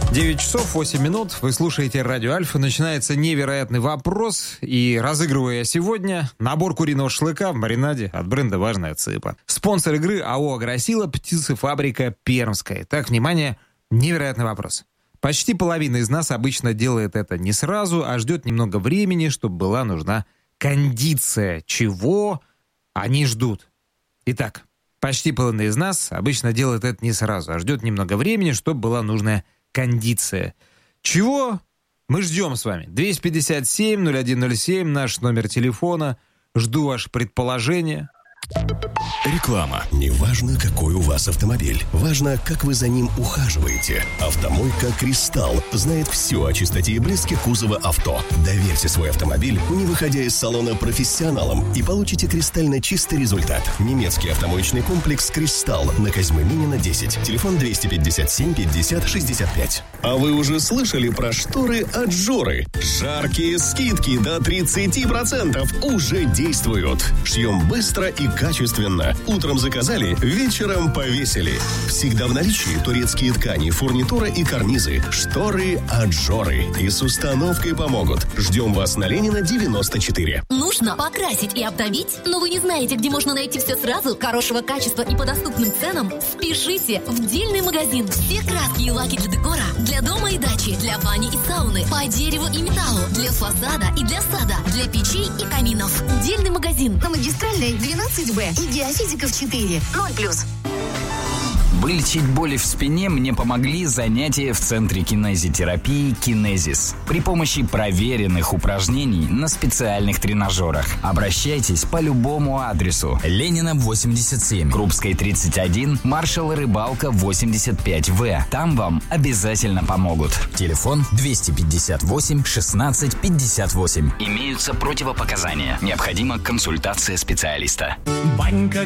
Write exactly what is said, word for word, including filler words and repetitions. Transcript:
девять часов восемь минут. Вы слушаете радио Альфа. Начинается невероятный вопрос. И разыгрываю я сегодня набор куриного шашлыка в маринаде от бренда «Важная цыпа». Спонсор игры АО «Агросила», птицефабрика Пермская. Так, внимание, невероятный вопрос. Почти половина из нас обычно делает это не сразу, а ждет немного времени, чтобы была нужна кондиция. Чего они ждут? Итак, почти половина из нас обычно делает это не сразу, а ждет немного времени, чтобы была нужная кондиция. Чего мы ждем с вами? двести пятьдесят семь ноль один ноль семь, наш номер телефона. Жду ваше предположение. Реклама. Не важно, какой у вас автомобиль. Важно, как вы за ним ухаживаете. Автомойка «Кристалл» знает все о чистоте и блеске кузова авто. Доверьте свой автомобиль, не выходя из салона, профессионалам, и получите кристально чистый результат. Немецкий автомоечный комплекс «Кристалл» на Козьмы Минина, десять. Телефон двести пятьдесят семь пятьдесят шестьдесят пять. А вы уже слышали про шторы от Жоры? Жаркие скидки до тридцать процентов уже действуют. Шьем быстро и качественно. Утром заказали, вечером повесили. Всегда в наличии турецкие ткани, фурнитура и карнизы. Шторы от Жоры. И с установкой помогут. Ждем вас на Ленина, девяносто четыре. Нужно покрасить и обновить, но вы не знаете, где можно найти все сразу, хорошего качества и по доступным ценам? Спешите в Дельный магазин. Все краски и лаки для декора, для дома и дачи, для бани и сауны, по дереву и металлу, для фасада и для сада, для печей и каминов. Дельный магазин на Магистральной двенадцать Б и Геофизиков четыре. ноль плюс. Вылечить боли в спине мне помогли занятия в Центре кинезитерапии «Кинезис». При помощи проверенных упражнений на специальных тренажерах. Обращайтесь по любому адресу. Ленина, восемьдесят семь, Крупской, тридцать один, Маршала Рыбалка, восемьдесят пять В. Там вам обязательно помогут. Телефон двести пятьдесят восемь шестнадцать пятьдесят восемь. Имеются противопоказания. Необходима консультация специалиста. Банька